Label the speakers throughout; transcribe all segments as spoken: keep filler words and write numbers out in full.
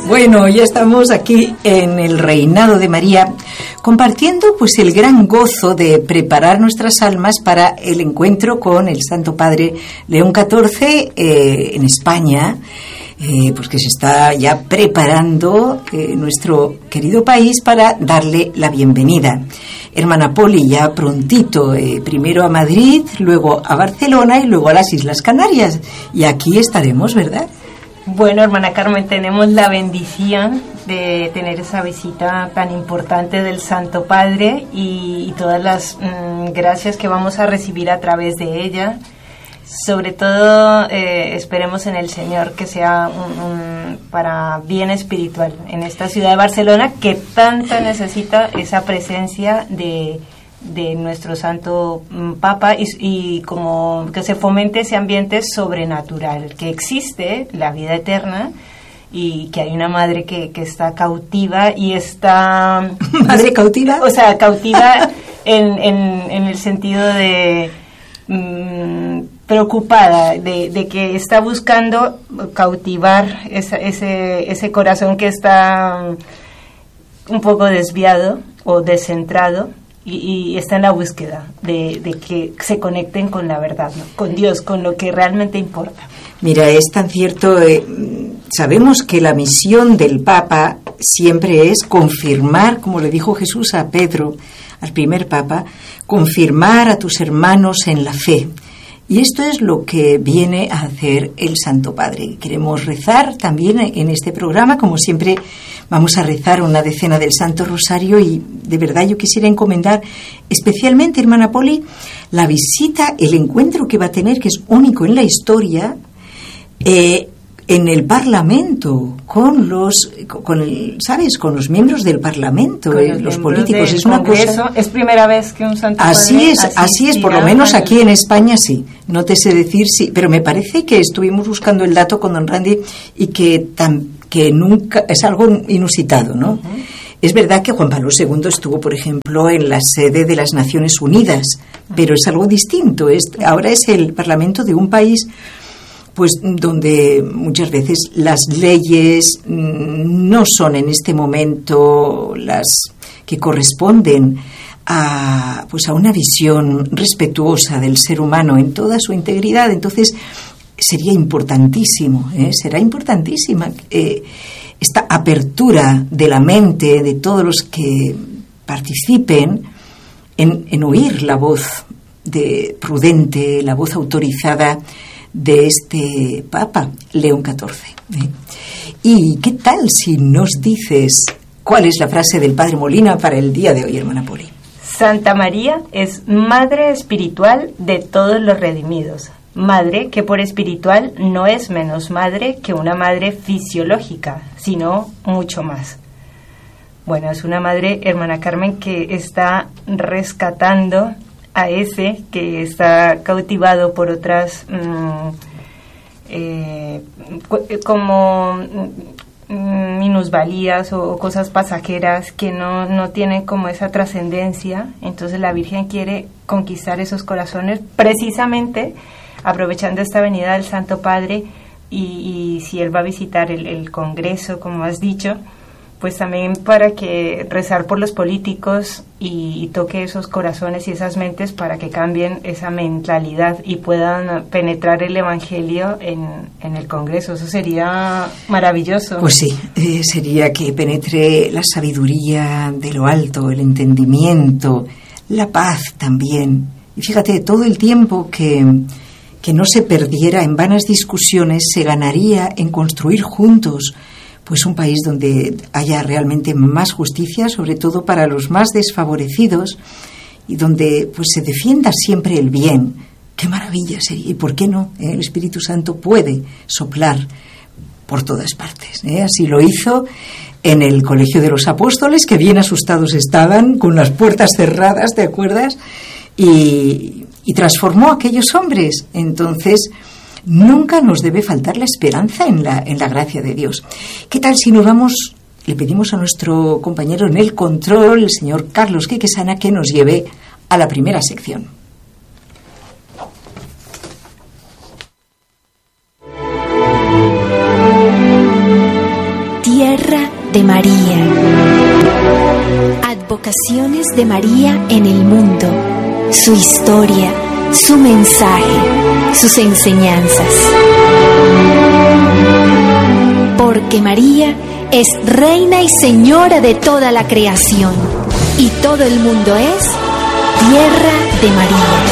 Speaker 1: Bueno, ya estamos aquí en el Reinado de María, compartiendo pues el gran gozo de preparar nuestras almas para el encuentro con el Santo Padre León catorce eh, en España, eh, pues que se está ya preparando eh, nuestro querido país para darle la bienvenida. Hermana Poli, ya prontito, eh, primero a Madrid, luego a Barcelona y luego a las Islas Canarias. Y aquí estaremos, ¿verdad?
Speaker 2: Bueno, hermana Carmen, tenemos la bendición de tener esa visita tan importante del Santo Padre y, y todas las mmm, gracias que vamos a recibir a través de ella. Sobre todo, eh, esperemos en el Señor que sea un, un, para bien espiritual en esta ciudad de Barcelona, que tanto necesita esa presencia de... de nuestro Santo Papa y, y como que se fomente ese ambiente sobrenatural, que existe la vida eterna y que hay una madre que, que está cautiva y está...
Speaker 1: ¿Madre cautiva?
Speaker 2: O sea, cautiva en, en, en el sentido de... Mmm, preocupada, de, de que está buscando cautivar esa, ese, ese corazón que está un poco desviado o descentrado. Y, y está en la búsqueda de, de que se conecten con la verdad, ¿no? Con Dios, con lo que realmente importa.
Speaker 1: Mira, es tan cierto, eh, sabemos que la misión del Papa siempre es confirmar, como le dijo Jesús a Pedro, al primer Papa, confirmar a tus hermanos en la fe. Y esto es lo que viene a hacer el Santo Padre. Queremos rezar también en este programa, como siempre vamos a rezar una decena del Santo Rosario y de verdad yo quisiera encomendar especialmente, hermana Poli, la visita, el encuentro que va a tener, que es único en la historia, eh, en el Parlamento, con los, con el, ¿sabes? Con los miembros del Parlamento, eh, los, los políticos. Es una
Speaker 2: Congreso. cosa. Es primera vez que un santo
Speaker 1: así
Speaker 2: padre
Speaker 1: es, así es, por lo menos aquí en España sí. No te sé decir sí, pero me parece que estuvimos buscando el dato con don Randy y que tan, que nunca es algo inusitado, ¿no? Uh-huh. Es verdad que Juan Pablo segundo estuvo, por ejemplo, en la sede de las Naciones Unidas, pero es algo distinto. Es, ahora es el Parlamento de un país, pues donde muchas veces las leyes no son en este momento las que corresponden a, pues a una visión respetuosa del ser humano en toda su integridad. Entonces sería importantísimo, ¿eh? será importantísima eh, esta apertura de la mente de todos los que participen en, en oír la voz de prudente, la voz autorizada de este Papa León catorce. ¿eh? ¿Y qué tal si nos dices cuál es la frase del Padre Molina para el día de hoy, hermana Poli?
Speaker 2: Santa María es madre espiritual de todos los redimidos, madre que por espiritual no es menos madre que una madre fisiológica, sino mucho más. Bueno, es una madre, hermana Carmen, que está rescatando a ese que está cautivado por otras mmm, eh, como mmm, minusvalías o cosas pasajeras que no, no tienen como esa trascendencia. Entonces la Virgen quiere conquistar esos corazones precisamente aprovechando esta venida del Santo Padre y, y si él va a visitar el, el Congreso, como has dicho, pues también para que rezar por los políticos y, y toque esos corazones y esas mentes para que cambien esa mentalidad y puedan penetrar el Evangelio en, en el Congreso. Eso sería maravilloso.
Speaker 1: Pues sí, eh, sería que penetre la sabiduría de lo alto, el entendimiento, la paz también. Y fíjate, todo el tiempo que, que no se perdiera en vanas discusiones se ganaría en construir juntos pues un país donde haya realmente más justicia, sobre todo para los más desfavorecidos, y donde pues se defienda siempre el bien. ¡Qué maravilla sería! ¿Y por qué no? ¿Eh? El Espíritu Santo puede soplar por todas partes. ¿eh? Así lo hizo en el Colegio de los Apóstoles, que bien asustados estaban, con las puertas cerradas, ¿te acuerdas? Y, y transformó a aquellos hombres. Entonces, nunca nos debe faltar la esperanza en la, en la gracia de Dios. ¿Qué tal si nos vamos, le pedimos a nuestro compañero en el control, el señor Carlos Quequesana, que nos lleve a la primera sección?
Speaker 3: Tierra de María. Advocaciones de María en el mundo. Su historia, su mensaje, sus enseñanzas. Porque María es Reina y Señora de toda la creación, y todo el mundo es Tierra de María.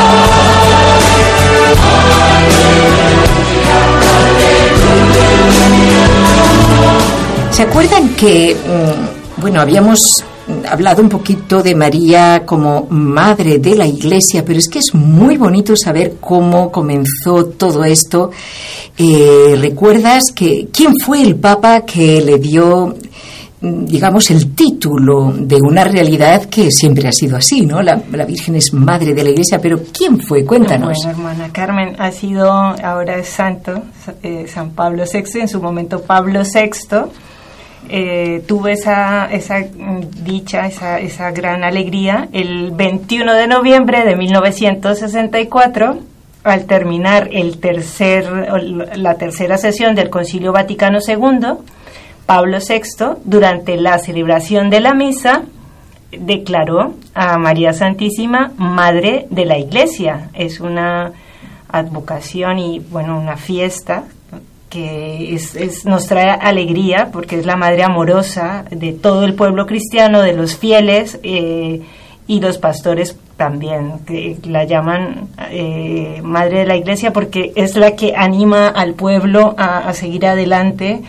Speaker 1: ¿Se acuerdan que, bueno, habíamos hablado un poquito de María como madre de la Iglesia, pero es que es muy bonito saber cómo comenzó todo esto? Eh, ¿Recuerdas que quién fue el Papa que le dio, digamos, el título de una realidad que siempre ha sido así, ¿no? La, la Virgen es madre de la Iglesia, pero ¿quién fue? Cuéntanos.
Speaker 2: Bueno, hermana Carmen, ha sido, ahora es santo, eh, San Pablo sexto, en su momento Pablo sexto. Eh, tuve esa, esa dicha, esa, esa gran alegría el veintiuno de noviembre de mil novecientos sesenta y cuatro, al terminar el tercer, la tercera sesión del Concilio Vaticano segundo. Pablo sexto, durante la celebración de la misa, declaró a María Santísima Madre de la Iglesia. Es una advocación y, bueno, una fiesta que es, es, nos trae alegría porque es la Madre amorosa de todo el pueblo cristiano, de los fieles eh, y los pastores también, que la llaman eh, Madre de la Iglesia porque es la que anima al pueblo a, a seguir adelante,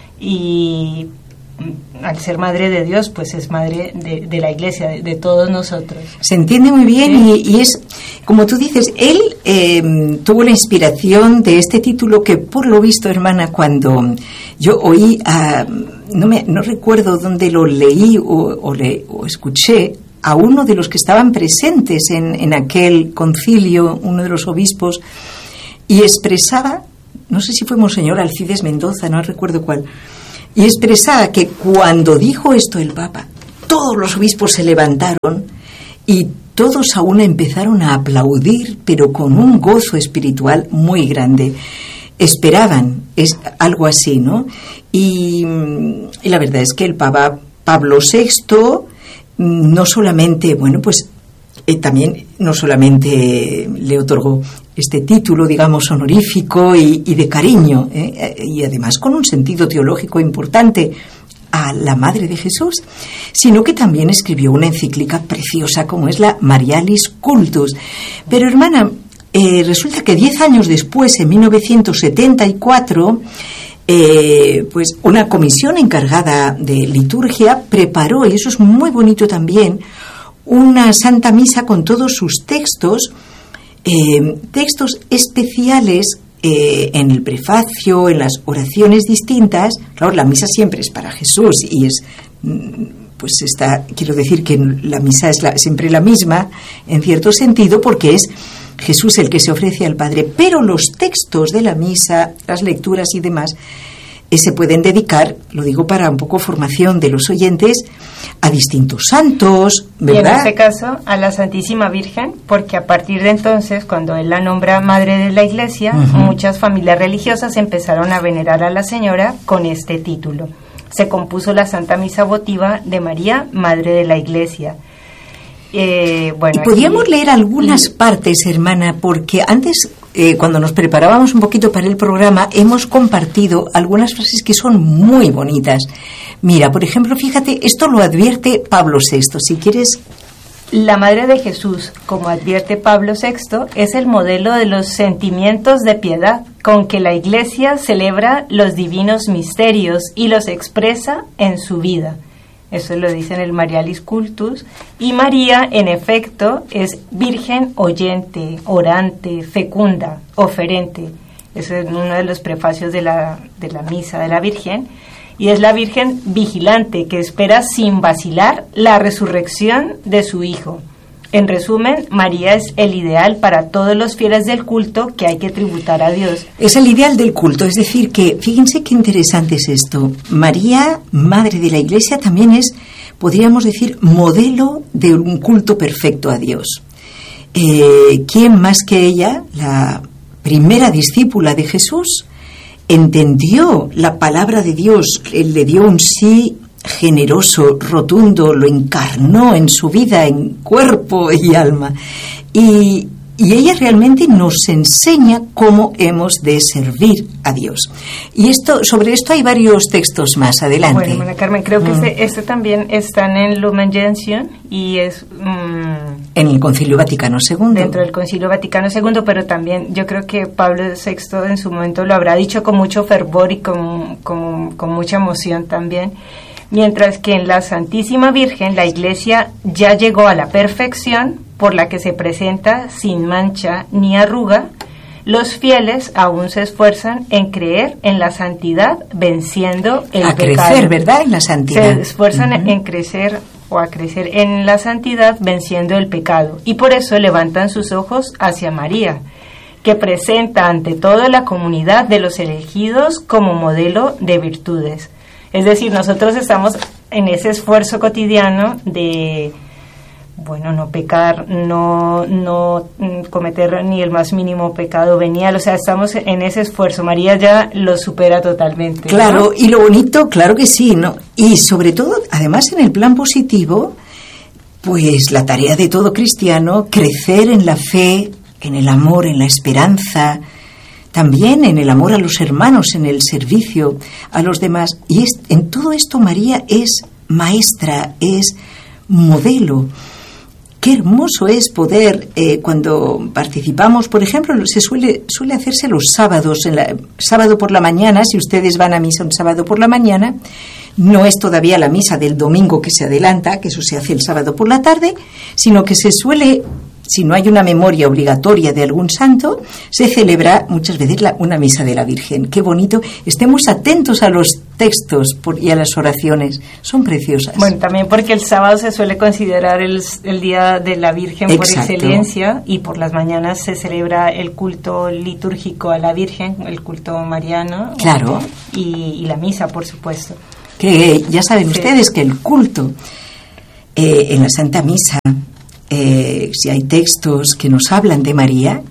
Speaker 2: y al ser madre de Dios, pues es madre de, de la Iglesia, de, de todos nosotros.
Speaker 1: Se entiende muy bien, ¿sí? y, y es, como tú dices, él eh, tuvo la inspiración de este título que, por lo visto, hermana, cuando yo oí, a, no, me, no recuerdo dónde lo leí o, o, le, o escuché, a uno de los que estaban presentes en, en aquel concilio, uno de los obispos, y expresaba, no sé si fue Monseñor Alcides Mendoza, no recuerdo cuál, y expresaba que cuando dijo esto el Papa, todos los obispos se levantaron y todos a una empezaron a aplaudir, pero con un gozo espiritual muy grande. Esperaban, es algo así, ¿no? Y, y la verdad es que el Papa Pablo sexto no solamente, bueno, pues eh, también no solamente le otorgó este título, digamos, honorífico y, y de cariño, ¿eh? y además con un sentido teológico importante a la Madre de Jesús, sino que también escribió una encíclica preciosa como es la Marialis Cultus. Pero, hermana, eh, resulta que diez años después, en mil novecientos setenta y cuatro, eh, pues una comisión encargada de liturgia preparó, y eso es muy bonito también, una Santa Misa con todos sus textos, Eh, textos especiales eh, en el prefacio, en las oraciones distintas. Claro, la misa siempre es para Jesús y es, pues está, quiero decir que la misa es la, siempre la misma en cierto sentido porque es Jesús el que se ofrece al Padre, pero los textos de la misa, las lecturas y demás eh, se pueden dedicar, lo digo para un poco formación de los oyentes, a distintos santos, ¿verdad?
Speaker 2: Y en este caso a la Santísima Virgen, porque a partir de entonces, cuando él la nombra Madre de la Iglesia, uh-huh. muchas familias religiosas empezaron a venerar a la Señora con este título. Se compuso la Santa Misa Votiva de María, Madre de la Iglesia. Eh, bueno,
Speaker 1: y podríamos
Speaker 2: aquí,
Speaker 1: leer algunas
Speaker 2: y,
Speaker 1: partes, hermana, porque antes, eh, cuando nos preparábamos un poquito para el programa, hemos compartido algunas frases que son muy bonitas. Mira, por ejemplo, fíjate, esto lo advierte Pablo sexto, si quieres.
Speaker 2: La Madre de Jesús, como advierte Pablo sexto, es el modelo de los sentimientos de piedad con que la Iglesia celebra los divinos misterios y los expresa en su vida. Eso lo dice en el Marialis Cultus. Y María, en efecto, es virgen oyente, orante, fecunda, oferente. Eso es uno de los prefacios de la, de la misa de la Virgen. Y es la Virgen vigilante que espera sin vacilar la resurrección de su Hijo. En resumen, María es el ideal para todos los fieles del culto que hay que tributar a Dios.
Speaker 1: Es el ideal del culto, es decir que, fíjense qué interesante es esto. María, Madre de la Iglesia, también es, podríamos decir, modelo de un culto perfecto a Dios. Eh, ¿Quién más que ella, la primera discípula de Jesús, entendió la palabra de Dios, le dio un sí generoso, rotundo, lo encarnó en su vida, en cuerpo y alma. Y, y ella realmente nos enseña cómo hemos de servir a Dios. Y esto, sobre esto hay varios textos más. Adelante.
Speaker 2: Bueno, hermana Carmen, creo que mm. este, este también está en Lumen Gentium y es... Mm,
Speaker 1: en el Concilio Vaticano segundo.
Speaker 2: Dentro del Concilio Vaticano segundo, pero también yo creo que Pablo sexto en su momento lo habrá dicho con mucho fervor y con, con, con mucha emoción también. Mientras que en la Santísima Virgen la Iglesia ya llegó a la perfección por la que se presenta sin mancha ni arruga, los fieles aún se esfuerzan en creer en la santidad venciendo el
Speaker 1: a
Speaker 2: pecado.
Speaker 1: A crecer, ¿verdad? En la santidad.
Speaker 2: Se esfuerzan
Speaker 1: uh-huh.
Speaker 2: en crecer o a crecer en la santidad venciendo el pecado. Y por eso levantan sus ojos hacia María, que presenta ante toda la comunidad de los elegidos como modelo de virtudes. Es decir, nosotros estamos en ese esfuerzo cotidiano de, bueno, no pecar, no, no cometer ni el más mínimo pecado venial, o sea, estamos en ese esfuerzo. María ya lo supera totalmente.
Speaker 1: Claro,
Speaker 2: ¿no?
Speaker 1: Y lo bonito, claro que sí, ¿no? Y sobre todo, además en el plan positivo, pues la tarea de todo cristiano, crecer en la fe, en el amor, en la esperanza, también en el amor a los hermanos, en el servicio a los demás. Y es, en todo esto María es maestra, es modelo. Qué hermoso es poder, eh, cuando participamos, por ejemplo, se suele suele hacerse los sábados, en la, sábado por la mañana, si ustedes van a misa un sábado por la mañana, no es todavía la misa del domingo que se adelanta, que eso se hace el sábado por la tarde, sino que se suele... Si no hay una memoria obligatoria de algún santo, se celebra muchas veces la, una misa de la Virgen. Qué bonito. Estemos atentos a los textos por, y a las oraciones. Son preciosas.
Speaker 2: Bueno, también porque el sábado se suele considerar el, el Día de la Virgen. Exacto. Por excelencia, y por las mañanas se celebra el culto litúrgico a la Virgen, el culto mariano.
Speaker 1: Claro.
Speaker 2: Y, y la misa, por supuesto.
Speaker 1: Que ya saben sí. ustedes que el culto eh, en la Santa Misa... Eh, si hay textos que nos hablan de María,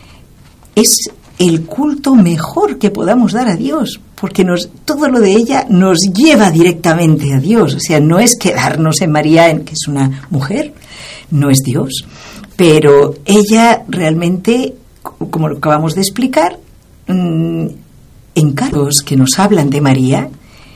Speaker 1: es el culto mejor que podamos dar a Dios, porque nos, todo lo de ella nos lleva directamente a Dios. O sea, no es quedarnos en María, en, que es una mujer, no es Dios, pero ella realmente, como lo acabamos de explicar, mmm, en cargos que nos hablan de María,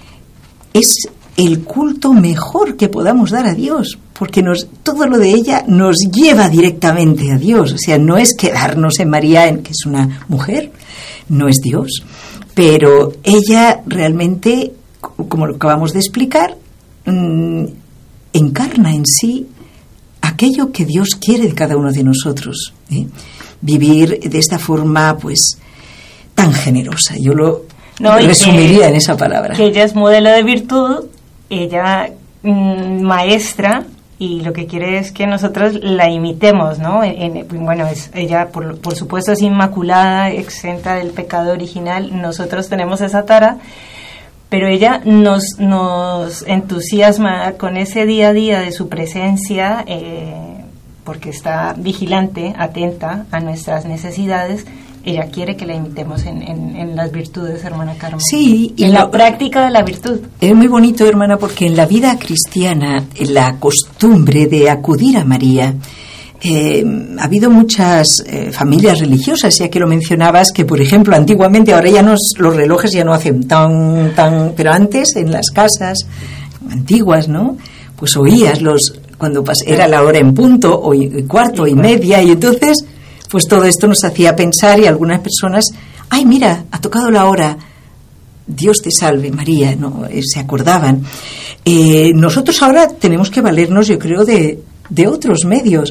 Speaker 1: es el culto mejor que podamos dar a Dios, porque nos, todo lo de ella nos lleva directamente a Dios. O sea, no es quedarnos en María, en, que es una mujer, no es Dios, pero ella realmente, como lo acabamos de explicar, mmm, encarna en sí aquello que Dios quiere de cada uno de nosotros, ¿eh? Vivir de esta forma, pues, tan generosa. Yo lo no, resumiría que, en esa palabra.
Speaker 2: Que ella es modelo de virtud, ella mmm, maestra, y lo que quiere es que nosotros la imitemos, ¿no? En, en, bueno, es, ella por, por supuesto es inmaculada, exenta del pecado original, nosotros tenemos esa tara, pero ella nos, nos entusiasma con ese día a día de su presencia, eh, porque está vigilante, atenta a nuestras necesidades. Ella quiere que la imitemos en, en, en las virtudes, hermana Carmen.
Speaker 1: Sí.
Speaker 2: Y en la práctica de la virtud.
Speaker 1: Es muy bonito, hermana, porque en la vida cristiana, en la costumbre de acudir a María, eh, ha habido muchas eh, familias religiosas, ya que lo mencionabas, que, por ejemplo, antiguamente, ahora ya no, los relojes ya no hacen tan, tan... Pero antes, en las casas antiguas, ¿no? Pues oías los... Cuando pas, era la hora en punto, o y, cuarto y, y media, y entonces... Pues todo esto nos hacía pensar, y algunas personas, ay, mira, ha tocado la hora, Dios te salve, María, ¿no? Eh, se acordaban. Eh, nosotros ahora tenemos que valernos, yo creo, de, de otros medios,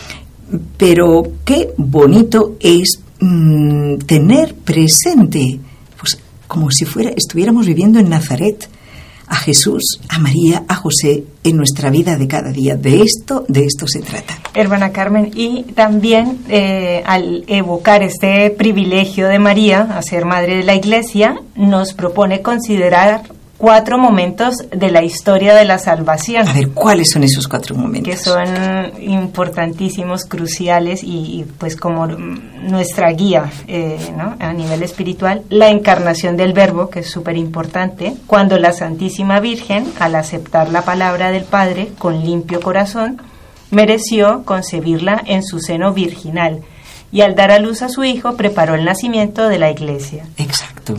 Speaker 1: pero qué bonito es mmm, tener presente, pues como si fuera, estuviéramos viviendo en Nazaret, a Jesús, a María, a José, en nuestra vida de cada día. De esto, de esto se trata.
Speaker 2: Hermana Carmen, y también eh, al evocar este privilegio de María, a ser madre de la Iglesia, nos propone considerar cuatro momentos de la historia de la salvación.
Speaker 1: A ver, ¿cuáles son esos cuatro momentos?
Speaker 2: Que son importantísimos, cruciales y, y pues como nuestra guía, eh, ¿no? A nivel espiritual. La encarnación del Verbo, que es súper importante, cuando la Santísima Virgen, al aceptar la palabra del Padre con limpio corazón, mereció concebirla en su seno virginal y al dar a luz a su hijo preparó el nacimiento de la Iglesia.
Speaker 1: Exacto.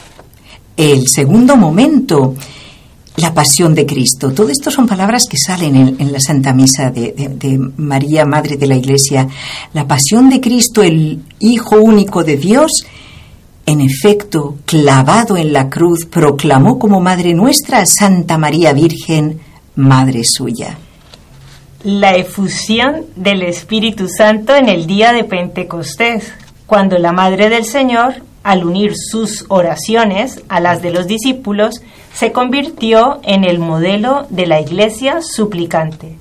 Speaker 1: El segundo momento, la pasión de Cristo. Todo esto son palabras que salen en, en la Santa Misa de, de, de María, Madre de la Iglesia. La pasión de Cristo, el Hijo único de Dios, en efecto, clavado en la cruz, proclamó como Madre nuestra a Santa María Virgen, Madre suya.
Speaker 2: La efusión del Espíritu Santo en el día de Pentecostés, cuando la Madre del Señor, al unir sus oraciones a las de los discípulos, se convirtió en el modelo de la Iglesia suplicante.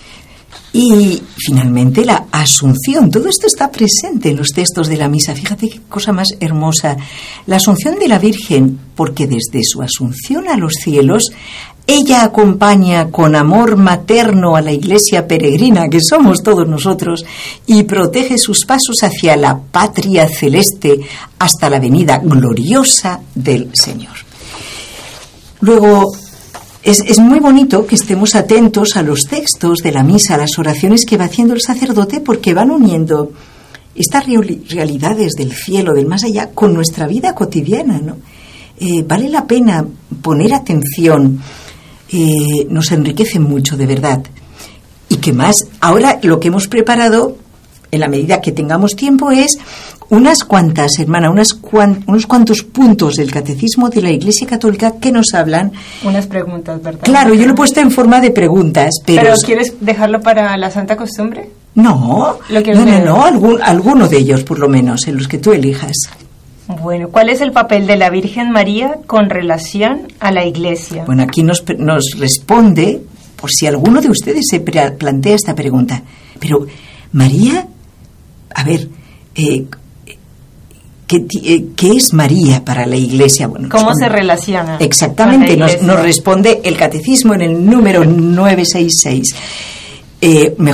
Speaker 1: Y finalmente la Asunción. Todo esto está presente en los textos de la misa. Fíjate qué cosa más hermosa. La Asunción de la Virgen, porque desde su Asunción a los cielos, ella acompaña con amor materno a la Iglesia peregrina, que somos todos nosotros, y protege sus pasos hacia la patria celeste hasta la venida gloriosa del Señor. Luego, es, es muy bonito que estemos atentos a los textos de la misa, a las oraciones que va haciendo el sacerdote, porque van uniendo estas realidades del cielo, del más allá, con nuestra vida cotidiana, ¿no? Eh, vale la pena poner atención. Eh, nos enriquece mucho, de verdad. Y que más, ahora lo que hemos preparado, en la medida que tengamos tiempo, es unas cuantas, hermana, unas cuan, unos cuantos puntos del Catecismo de la Iglesia Católica que nos hablan.
Speaker 2: Unas preguntas, ¿verdad?
Speaker 1: Claro, yo lo he puesto en forma de preguntas, pero...
Speaker 2: ¿Pero quieres dejarlo para la Santa Costumbre?
Speaker 1: No,
Speaker 2: ¿Lo
Speaker 1: no, no, no, algún, alguno de ellos, por lo menos, en los que tú elijas.
Speaker 2: Bueno, ¿cuál es el papel de la Virgen María con relación a la Iglesia?
Speaker 1: Bueno, aquí nos, nos responde, por si alguno de ustedes se plantea esta pregunta. Pero, María, a ver, eh, ¿qué, eh, ¿qué es María para la Iglesia? Bueno,
Speaker 2: ¿cómo se relaciona?
Speaker 1: Exactamente, nos, nos responde el Catecismo en el número novecientos sesenta y seis. Eh,